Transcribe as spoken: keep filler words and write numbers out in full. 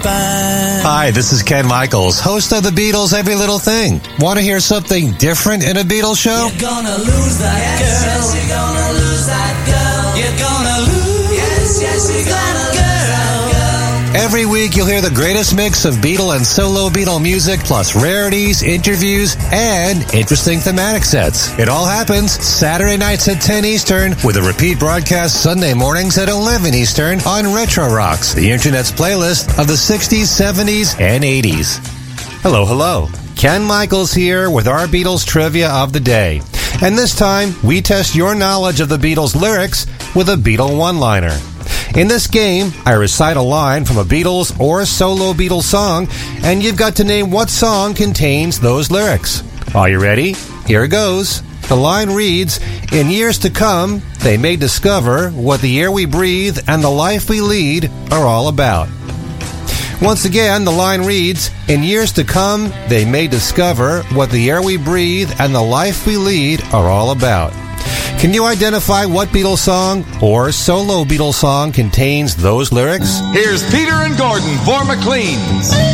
fine. Hi, this is Ken Michaels, host of The Beatles' Every Little Thing. Want to hear something different in a Beatles show? You're gonna lose that girl. Yes, you're gonna lose that girl. You're gonna lose. Yes, yes, you're gonna lose that girl. Every week you'll hear the greatest mix of Beatle and solo Beatle music, plus rarities, interviews, and interesting thematic sets. It all happens Saturday nights at ten Eastern, with a repeat broadcast Sunday mornings at eleven Eastern on Retro Rocks, the Internet's playlist of the sixties, seventies, and eighties. Hello, hello. Ken Michaels here with our Beatles trivia of the day. And this time, we test your knowledge of the Beatles lyrics with a Beatle one-liner. In this game, I recite a line from a Beatles or solo Beatles song, and you've got to name what song contains those lyrics. Are you ready? Here it goes. The line reads, "In years to come, they may discover what the air we breathe and the life we lead are all about." Once again, the line reads, "In years to come, they may discover what the air we breathe and the life we lead are all about." Can you identify what Beatles song or solo Beatles song contains those lyrics? Here's Peter and Gordon for McLean's.